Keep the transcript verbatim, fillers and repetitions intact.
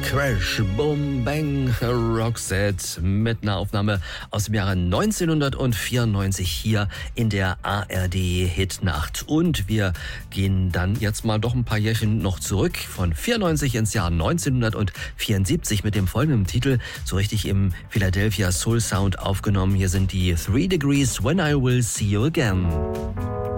Crash, Boom, Bang, Roxette mit einer Aufnahme aus dem Jahre neunzehnhundertvierundneunzig hier in der A R D-Hitnacht. Und wir gehen dann jetzt mal doch ein paar Jährchen noch zurück, von vierundneunzig ins Jahr neunzehnhundertvierundsiebzig mit dem folgenden Titel, so richtig im Philadelphia Soul Sound aufgenommen. Hier sind die Three Degrees When I Will See You Again.